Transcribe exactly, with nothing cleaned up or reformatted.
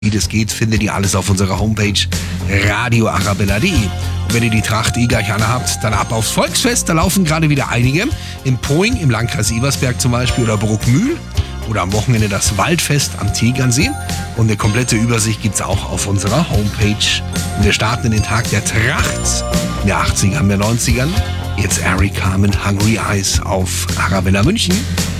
Wie das geht, findet ihr alles auf unserer Homepage radio arabella punkt de. Und wenn ihr die Tracht eh gleich anhabt, dann ab aufs Volksfest. Da laufen gerade wieder einige. In Poing, im Landkreis Ebersberg zum Beispiel, oder Bruckmühl. Oder am Wochenende das Waldfest am Tegernsee. Und eine komplette Übersicht gibt's auch auf unserer Homepage. Und wir starten in den Tag der Tracht. In der achtzigern, in der neunzigern. Jetzt Eric Carmen, Hungry Eyes auf Arabella München.